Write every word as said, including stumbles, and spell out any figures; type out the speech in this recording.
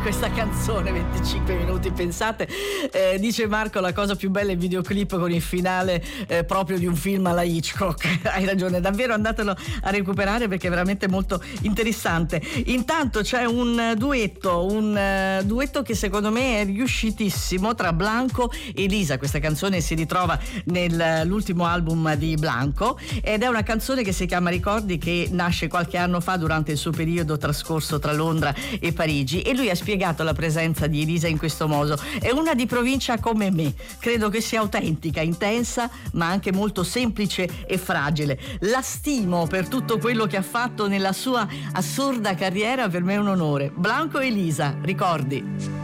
questa canzone, venticinque minuti, pensate, eh, dice Marco, la cosa più bella è il videoclip con il finale eh, proprio di un film alla Hitchcock. Hai ragione, davvero andatelo a recuperare perché è veramente molto interessante. Intanto c'è un duetto, un uh, duetto che secondo me è riuscitissimo tra Blanco e Elisa. Questa canzone si ritrova nell'ultimo album di Blanco ed è una canzone che si chiama Ricordi, che nasce qualche anno fa durante il suo periodo trascorso tra Londra e Parigi, e lui ha spiegato la presenza di Elisa in questo modo: è una di provincia come me, credo che sia autentica, intensa ma anche molto semplice e fragile, la stimo per tutto quello che ha fatto nella sua assurda carriera, per me è un onore. Blanco e Elisa, Ricordi.